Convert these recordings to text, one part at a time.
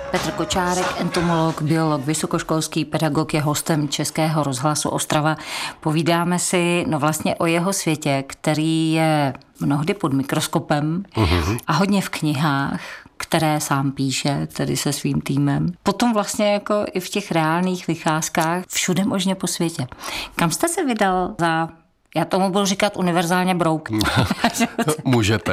Petr Kočárek, entomolog, biolog, vysokoškolský pedagog, je hostem Českého rozhlasu Ostrava. Povídáme si vlastně o jeho světě, který je mnohdy pod mikroskopem a hodně v knihách, které sám píše, tedy se svým týmem. Potom vlastně jako i v těch reálných vycházkách všude možně po světě. Kam jste se vydal za... Já tomu budu říkat univerzálně brouk. Můžete.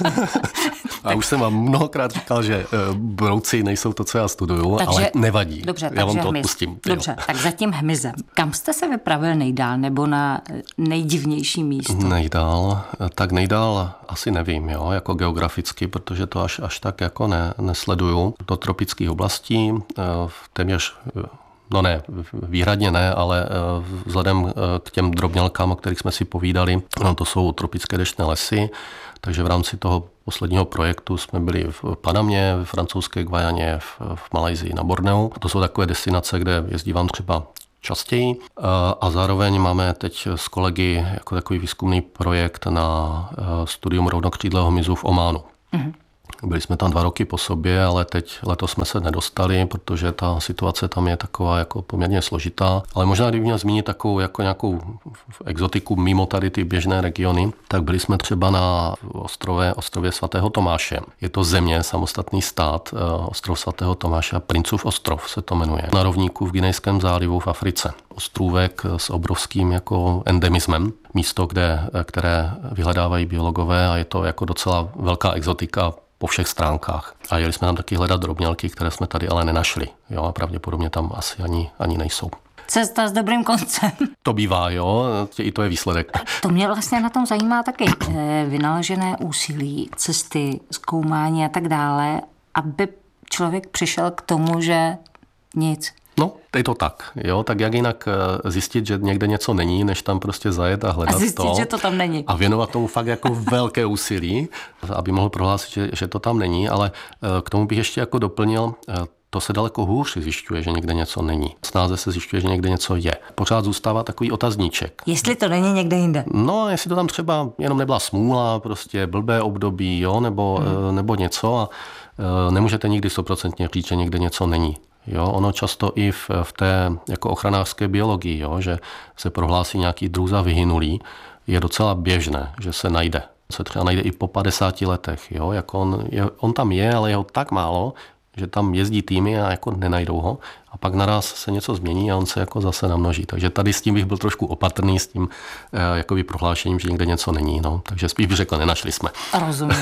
A už jsem vám mnohokrát říkal, že brouci nejsou to, co já studuju, ale nevadí. Dobře, já vám to odpustím. Dobře, tak za tím hmyzem. Kam jste se vypravil nejdál, nebo na nejdivnější místo? Nejdál asi nevím, jo, jako geograficky, protože to až tak jako nesleduju. Do tropických oblastí, téměř... No ne, výhradně ne, ale vzhledem k těm drobnělkám, o kterých jsme si povídali, to jsou tropické deštné lesy, takže v rámci toho posledního projektu jsme byli v Panamě, v francouzské Guajaně, v Malajsii, na Borneu. To jsou takové destinace, kde jezdívám třeba častěji a zároveň máme teď s kolegy jako takový výzkumný projekt na studium rovnokřídlého hmyzu v Ománu. Byli jsme tam 2 roky po sobě, ale teď letos jsme se nedostali, protože ta situace tam je taková jako poměrně složitá. Ale možná, kdybych měl zmínit takovou jako nějakou exotiku mimo tady ty běžné regiony, tak byli jsme třeba na ostrově svatého Tomáše. Je to země, samostatný stát, ostrov svatého Tomáše, Princův ostrov se to jmenuje. Na rovníku v Guinejském zálivu v Africe. Ostrůvek s obrovským jako endemismem. Místo, které vyhledávají biologové a je to jako docela velká exotika po všech stránkách. A jeli jsme tam taky hledat drobnělky, které jsme tady ale nenašli. Jo, a pravděpodobně tam asi ani nejsou. Cesta s dobrým koncem. To bývá, jo, i to je výsledek. To mě vlastně na tom zajímá taky. Vynaložené úsilí, cesty, zkoumání a tak dále, aby člověk přišel k tomu, že nic. No, je to tak, jo, tak jak jinak zjistit, že někde něco není, než tam prostě zajet a hledat a zjistit, že to tam není. A věnovat tomu fakt jako velké úsilí, aby mohl prohlásit, že to tam není, ale k tomu bych ještě jako doplnil, to se daleko hůř zjišťuje, že někde něco není. Snáze se zjišťuje, že někde něco je. Pořád zůstává takový otazníček. Jestli to není někde jinde. No, jestli to tam třeba jenom nebyla smůla, prostě blbé období, jo, nebo něco a nemůžete nikdy 100% říct, že někde něco není. Jo, ono často i v té jako ochranářské biologii, jo, že se prohlásí nějaký druh za vyhynulý, je docela běžné, že se najde. Se třeba najde i po 50 letech. Jo, jako on tam je, ale je ho tak málo, že tam jezdí týmy a jako nenajdou ho. A pak naraz se něco změní a on se jako zase namnoží. Takže tady s tím bych byl trošku opatrný, s tím jakoby prohlášením, že někde něco není. No. Takže spíš bych řekl, nenašli jsme. Rozumím.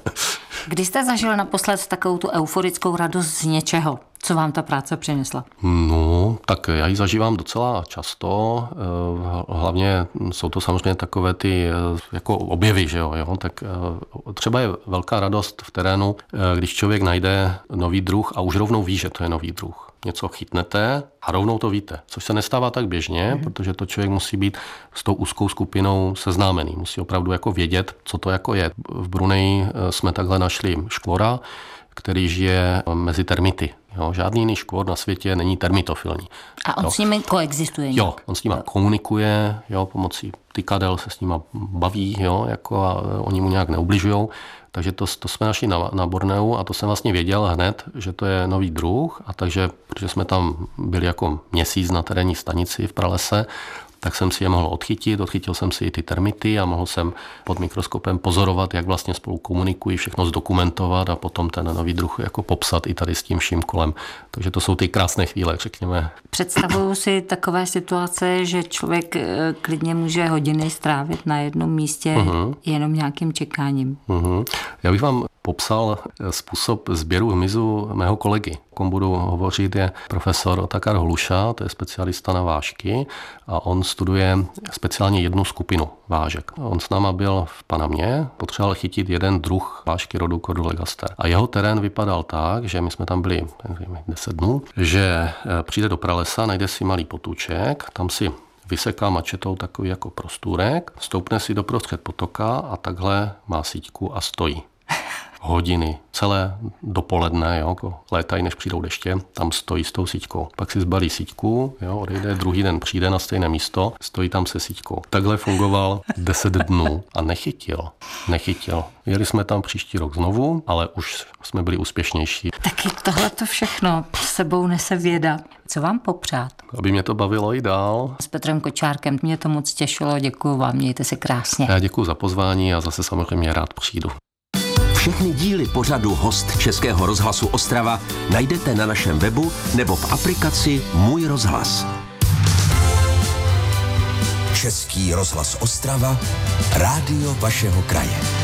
Kdy jste zažil naposled takovou tu euforickou radost z něčeho? Co vám ta práce přinesla? No, tak já ji zažívám docela často. Hlavně jsou to samozřejmě takové ty jako objevy, že jo. Tak třeba je velká radost v terénu, když člověk najde nový druh a už rovnou ví, že to je nový druh. Něco chytnete a rovnou to víte, což se nestává tak běžně, protože to člověk musí být s tou úzkou skupinou seznámený. Musí opravdu jako vědět, co to jako je. V Bruneji jsme takhle našli škvora, který žije mezi termity. Jo, žádný jiný škvor na světě není termitofilní. A on s nimi koexistuje nějak? Jo, on s nimi komunikuje, jo, pomocí tykadel se s nimi baví, jo, jako a oni mu nějak neubližujou. Takže to jsme našli na Borneu a to jsem vlastně věděl hned, že to je nový druh. A takže, protože jsme tam byli jako měsíc na terénní stanici v pralese, tak jsem si je mohl odchytil jsem si i ty termity a mohl jsem pod mikroskopem pozorovat, jak vlastně spolu komunikují, všechno zdokumentovat a potom ten nový druh jako popsat i tady s tím vším kolem. Takže to jsou ty krásné chvíle, řekněme. Představuju si takové situace, že člověk klidně může hodiny strávit na jednom místě jenom nějakým čekáním. Já bych vám popsal způsob sběru hmyzu mého kolegy. O kom budu hovořit je profesor Otakar Holuša, to je specialista na vážky a on studuje speciálně jednu skupinu vážek. On s náma byl v Panamě, potřeboval chytit jeden druh vážky rodu Cordulegaster. A jeho terén vypadal tak, že my jsme tam byli 10 dnů, že přijde do pralesa, najde si malý potůček, tam si vyseká mačetou takový jako prostůrek, stoupne si doprostřed potoka a takhle má síťku a stojí. hodiny, celé dopoledne, jo, jako létají, než přijdou deště, tam stojí s tou síťkou. Pak si zbalí síťku, jo, odejde, druhý den přijde na stejné místo, stojí tam se síťkou. Takhle fungoval 10 dnů a nechytil. Jeli jsme tam příští rok znovu, ale už jsme byli úspěšnější. Taky tohleto všechno s sebou nese věda. Co vám popřát? Aby mě to bavilo i dál. S Petrem Kočárkem mě to moc těšilo, děkuju vám, mějte se krásně. Já děkuju za pozvání a zase samozřejmě rád přijdu. Všechny díly pořadu Host Českého rozhlasu Ostrava najdete na našem webu nebo v aplikaci Můj rozhlas. Český rozhlas Ostrava, rádio vašeho kraje.